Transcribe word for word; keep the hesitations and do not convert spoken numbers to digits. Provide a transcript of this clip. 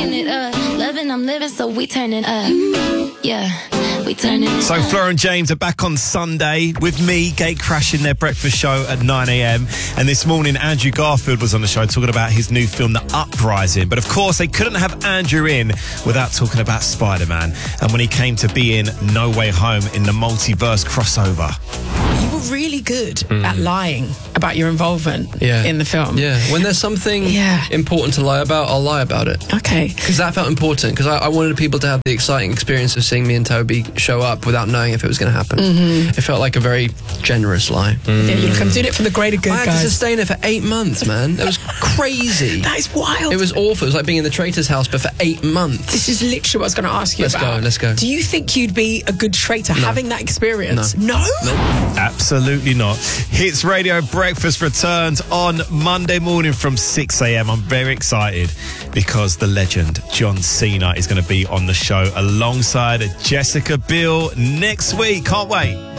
Cooking it up, loving, I'm living, so we turning up. Yeah, we turning it So up. Fleur and James are back on Sunday with me, Gate Crashing, their breakfast show at nine a.m. And this morning, Andrew Garfield was on the show talking about his new film, The Uprising. But of course, they couldn't have Andrew in without talking about Spider-Man. And when he came to be in No Way Home in the multiverse crossover. You were really good mm. at lying about your involvement yeah. in the film. Yeah, when there's something yeah. important to lie about, I'll lie about it. Okay. Because that felt important, because I, I wanted people to have the exciting experience of seeing me and Toby show up without knowing if it was going to happen. Mm-hmm. It felt like a very generous lie. Mm. Yeah, you're like, I'm doing it for the greater good, I had guys. to sustain it for eight months, man. That was crazy. That is wild. It was awful. It was like being in the traitor's house, but for eight months. This is literally what I was going to ask you let's about. Let's go, let's go. Do you think you'd be a good traitor no. having that experience? No. No? no? Absolutely not. Hits Radio Breakfast returns on Monday morning from six a.m. I'm very excited because the legend John Cena is going to be on the show alongside Jessica Biel next week. Can't wait.